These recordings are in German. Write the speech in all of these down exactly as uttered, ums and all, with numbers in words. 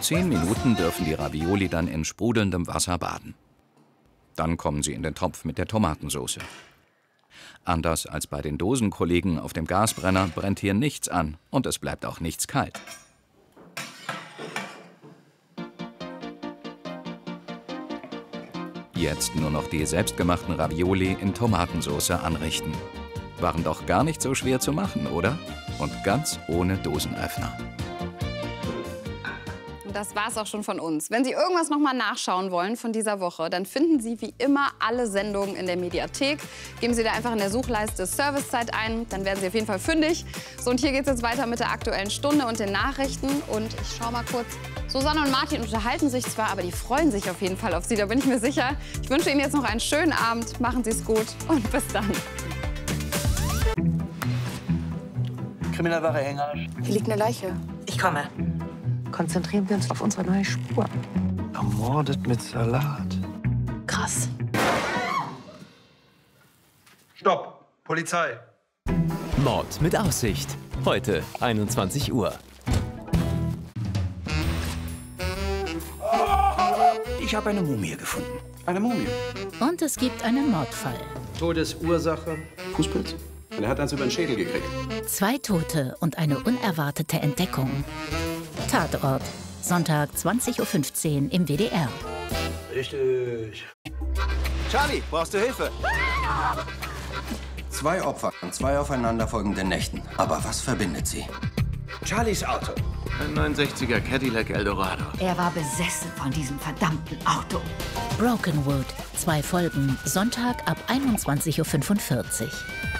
zehn Minuten dürfen die Ravioli dann in sprudelndem Wasser baden. Dann kommen sie in den Topf mit der Tomatensauce. Anders als bei den Dosenkollegen auf dem Gasbrenner brennt hier nichts an und es bleibt auch nichts kalt. Jetzt nur noch die selbstgemachten Ravioli in Tomatensauce anrichten. Waren doch gar nicht so schwer zu machen, oder? Und ganz ohne Dosenöffner. Das war's auch schon von uns. Wenn Sie irgendwas noch mal nachschauen wollen von dieser Woche, dann finden Sie wie immer alle Sendungen in der Mediathek. Geben Sie da einfach in der Suchleiste Servicezeit ein, dann werden Sie auf jeden Fall fündig. So, und hier geht's jetzt weiter mit der Aktuellen Stunde und den Nachrichten. Und ich schau mal kurz. Susanne und Martin unterhalten sich zwar, aber die freuen sich auf jeden Fall auf Sie, da bin ich mir sicher. Ich wünsche Ihnen jetzt noch einen schönen Abend. Machen Sie es gut und bis dann. Kriminalwache Engersch. Hier liegt eine Leiche. Ich komme. Konzentrieren wir uns auf unsere neue Spur. Ermordet mit Salat. Krass. Stopp! Polizei! Mord mit Aussicht. Heute einundzwanzig Uhr. Ich habe eine Mumie gefunden. Eine Mumie? Und es gibt einen Mordfall. Todesursache? Fußpilz. Und er hat eins über den Schädel gekriegt. Zwei Tote und eine unerwartete Entdeckung. Tatort. Sonntag zwanzig Uhr fünfzehn im W D R. Richtig. Charlie, brauchst du Hilfe? Zwei Opfer an zwei aufeinanderfolgenden Nächten. Aber was verbindet sie? Charlies Auto. Ein neunundsechziger Cadillac Eldorado. Er war besessen von diesem verdammten Auto. Brokenwood. Zwei Folgen. Sonntag ab einundzwanzig Uhr fünfundvierzig.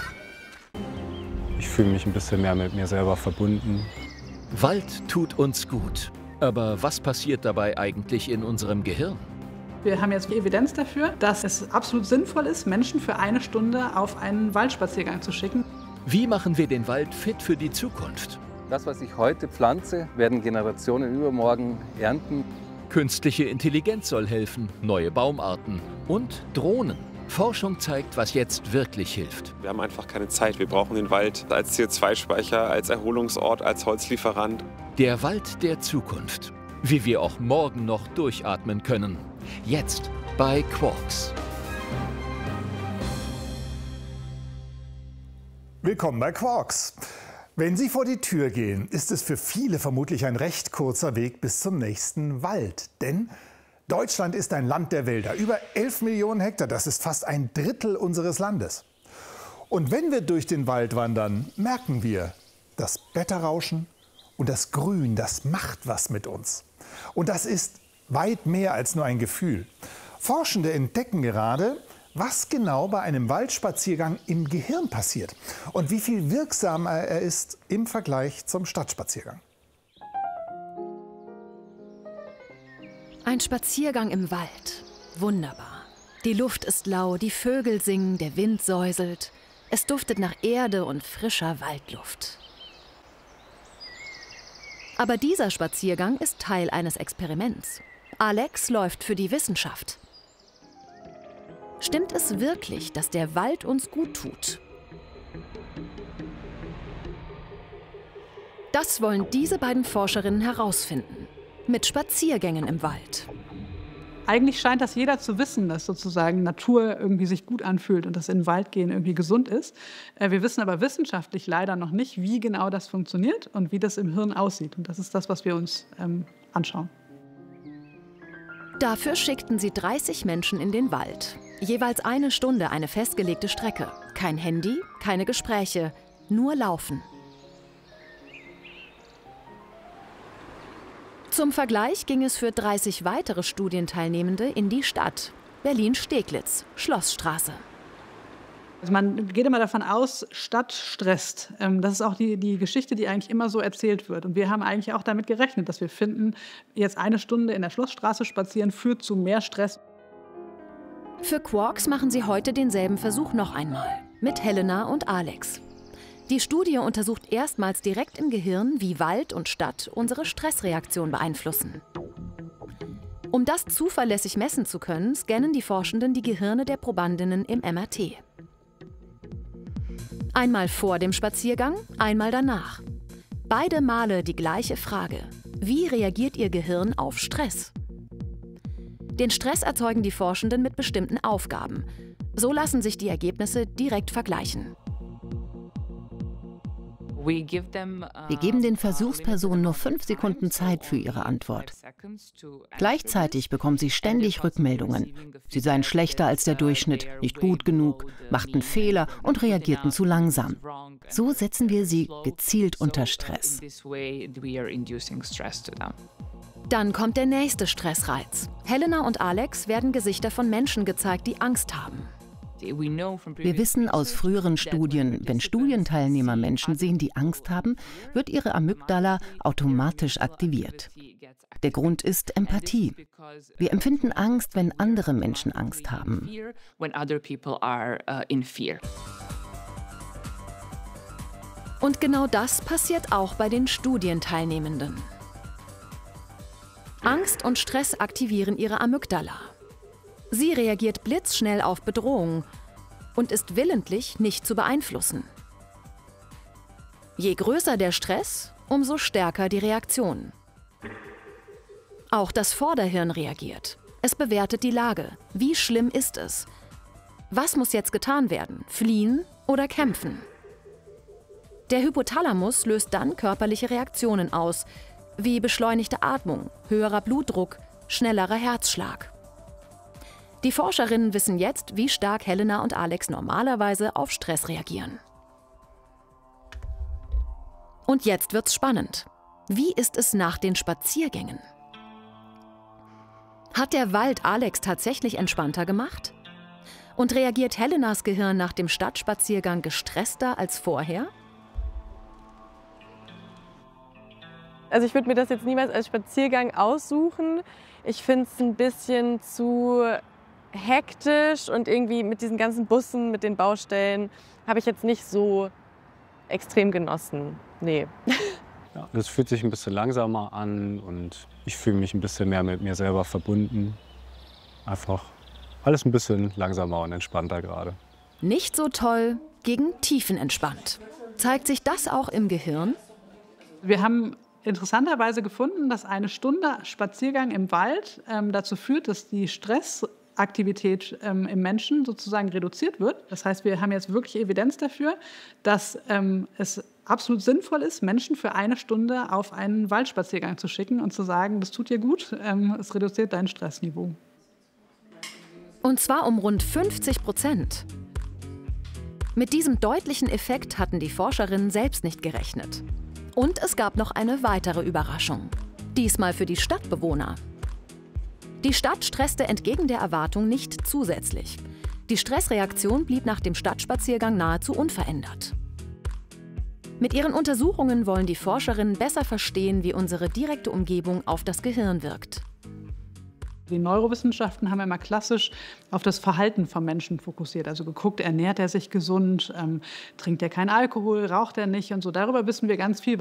Ich fühle mich ein bisschen mehr mit mir selber verbunden. Wald tut uns gut. Aber was passiert dabei eigentlich in unserem Gehirn? Wir haben jetzt Evidenz dafür, dass es absolut sinnvoll ist, Menschen für eine Stunde auf einen Waldspaziergang zu schicken. Wie machen wir den Wald fit für die Zukunft? Das, was ich heute pflanze, werden Generationen übermorgen ernten. Künstliche Intelligenz soll helfen, neue Baumarten und Drohnen. Forschung zeigt, was jetzt wirklich hilft. Wir haben einfach keine Zeit. Wir brauchen den Wald als C O zwei Speicher, als Erholungsort, als Holzlieferant. Der Wald der Zukunft. Wie wir auch morgen noch durchatmen können. Jetzt bei Quarks. Willkommen bei Quarks. Wenn Sie vor die Tür gehen, ist es für viele vermutlich ein recht kurzer Weg bis zum nächsten Wald. Denn Deutschland ist ein Land der Wälder. Über elf Millionen Hektar, das ist fast ein Drittel unseres Landes. Und wenn wir durch den Wald wandern, merken wir, das Blätterrauschen und das Grün, das macht was mit uns. Und das ist weit mehr als nur ein Gefühl. Forschende entdecken gerade, was genau bei einem Waldspaziergang im Gehirn passiert und wie viel wirksamer er ist im Vergleich zum Stadtspaziergang. Ein Spaziergang im Wald. Wunderbar. Die Luft ist lau, die Vögel singen, der Wind säuselt. Es duftet nach Erde und frischer Waldluft. Aber dieser Spaziergang ist Teil eines Experiments. Alex läuft für die Wissenschaft. Stimmt es wirklich, dass der Wald uns gut tut? Das wollen diese beiden Forscherinnen herausfinden. Mit Spaziergängen im Wald. Eigentlich scheint das jeder zu wissen, dass sozusagen Natur irgendwie sich gut anfühlt und dass in den Wald gehen irgendwie gesund ist. Wir wissen aber wissenschaftlich leider noch nicht, wie genau das funktioniert und wie das im Hirn aussieht. Und das ist das, was wir uns ähm, anschauen. Dafür schickten sie dreißig Menschen in den Wald. Jeweils eine Stunde eine festgelegte Strecke. Kein Handy, keine Gespräche, nur Laufen. Zum Vergleich ging es für dreißig weitere Studienteilnehmende in die Stadt. Berlin-Steglitz, Schlossstraße. Also man geht immer davon aus, Stadt stresst. Das ist auch die, die Geschichte, die eigentlich immer so erzählt wird. Und wir haben eigentlich auch damit gerechnet, dass wir finden, jetzt eine Stunde in der Schlossstraße spazieren führt zu mehr Stress. Für Quarks machen sie heute denselben Versuch noch einmal. Mit Helena und Alex. Die Studie untersucht erstmals direkt im Gehirn, wie Wald und Stadt unsere Stressreaktion beeinflussen. Um das zuverlässig messen zu können, scannen die Forschenden die Gehirne der Probandinnen im M R T. Einmal vor dem Spaziergang, einmal danach. Beide Male die gleiche Frage. Wie reagiert Ihr Gehirn auf Stress? Den Stress erzeugen die Forschenden mit bestimmten Aufgaben. So lassen sich die Ergebnisse direkt vergleichen. Wir geben den Versuchspersonen nur fünf Sekunden Zeit für ihre Antwort. Gleichzeitig bekommen sie ständig Rückmeldungen. Sie seien schlechter als der Durchschnitt, nicht gut genug, machten Fehler und reagierten zu langsam. So setzen wir sie gezielt unter Stress. Dann kommt der nächste Stressreiz. Helena und Alex werden Gesichter von Menschen gezeigt, die Angst haben. Wir wissen aus früheren Studien, wenn Studienteilnehmer Menschen sehen, die Angst haben, wird ihre Amygdala automatisch aktiviert. Der Grund ist Empathie. Wir empfinden Angst, wenn andere Menschen Angst haben. Und genau das passiert auch bei den Studienteilnehmenden. Angst und Stress aktivieren ihre Amygdala. Sie reagiert blitzschnell auf Bedrohung und ist willentlich nicht zu beeinflussen. Je größer der Stress, umso stärker die Reaktion. Auch das Vorderhirn reagiert. Es bewertet die Lage. Wie schlimm ist es? Was muss jetzt getan werden? Fliehen oder kämpfen? Der Hypothalamus löst dann körperliche Reaktionen aus, wie beschleunigte Atmung, höherer Blutdruck, schnellerer Herzschlag. Die Forscherinnen wissen jetzt, wie stark Helena und Alex normalerweise auf Stress reagieren. Und jetzt wird's spannend. Wie ist es nach den Spaziergängen? Hat der Wald Alex tatsächlich entspannter gemacht? Und reagiert Helenas Gehirn nach dem Stadtspaziergang gestresster als vorher? Also ich würde mir das jetzt niemals als Spaziergang aussuchen. Ich finde es ein bisschen zu hektisch und irgendwie mit diesen ganzen Bussen, mit den Baustellen, habe ich jetzt nicht so extrem genossen. Nee. Ja, das fühlt sich ein bisschen langsamer an und ich fühle mich ein bisschen mehr mit mir selber verbunden. Einfach alles ein bisschen langsamer und entspannter gerade. Nicht so toll gegen tiefenentspannt. Zeigt sich das auch im Gehirn? Wir haben interessanterweise gefunden, dass eine Stunde Spaziergang im Wald ähm, dazu führt, dass die Stressaktivität ähm, im Menschen sozusagen reduziert wird. Das heißt, wir haben jetzt wirklich Evidenz dafür, dass ähm, es absolut sinnvoll ist, Menschen für eine Stunde auf einen Waldspaziergang zu schicken und zu sagen, das tut dir gut, ähm, es reduziert dein Stressniveau. Und zwar um rund fünfzig Prozent. Mit diesem deutlichen Effekt hatten die Forscherinnen selbst nicht gerechnet. Und es gab noch eine weitere Überraschung. Diesmal für die Stadtbewohner. Die Stadt stresste entgegen der Erwartung nicht zusätzlich. Die Stressreaktion blieb nach dem Stadtspaziergang nahezu unverändert. Mit ihren Untersuchungen wollen die Forscherinnen besser verstehen, wie unsere direkte Umgebung auf das Gehirn wirkt. Die Neurowissenschaften haben immer klassisch auf das Verhalten von Menschen fokussiert. Also geguckt, ernährt er sich gesund, ähm, trinkt er keinen Alkohol, raucht er nicht und so. Darüber wissen wir ganz viel.